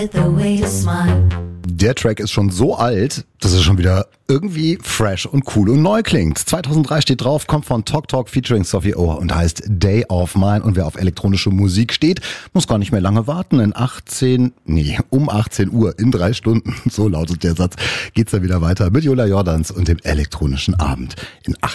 Der Track ist schon so alt, dass er schon wieder irgendwie fresh und cool und neu klingt. 2003 steht drauf, kommt von Talk Talk featuring Sophie O und heißt Day of Mine. Und wer auf elektronische Musik steht, muss gar nicht mehr lange warten. Um 18 Uhr, in 3 Stunden, so lautet der Satz, geht's dann wieder weiter mit Jola Jordans und dem elektronischen Abend. In